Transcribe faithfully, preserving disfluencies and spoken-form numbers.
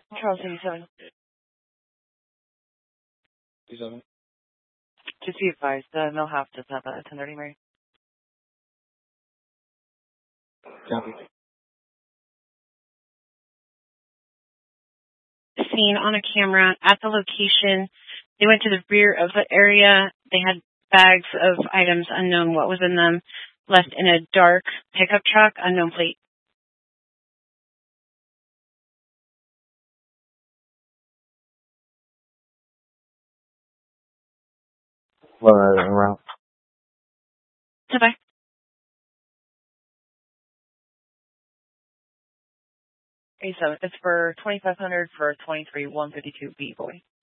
Charles eighty-seven. eighty-seven. Just be advised, the mill half does have a ten thirty Mary. Copy. Seen on a camera at the location. They went to the rear of the area. They had bags of items unknown what was in them, left in a dark pickup truck, unknown plate. Well, uh, around. Goodbye. eighty-seven. It's for twenty-five hundred for twenty-three one fifty-two B boy.